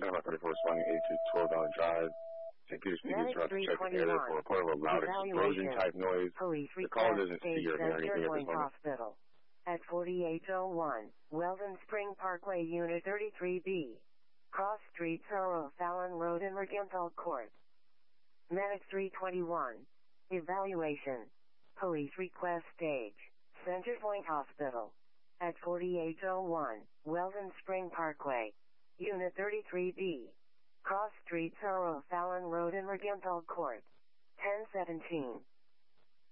Panama 34 responding 8212 Drive. St. Peter's PD is about to check the area for a report of a loud explosion type noise. Police The caller doesn't see stage or hear anything at this moment. Hospital at 4801 Weldon Spring Parkway, Unit 33B. Cross Street, Sorrow, Fallon Road, and Mercantile Court. Medic 321. Evaluation. Police request stage. Centerpoint Hospital at 4801 Weldon Spring Parkway, Unit 33B. Cross Street, Sorrow, Fallon Road, and Mercantile Court. 1017.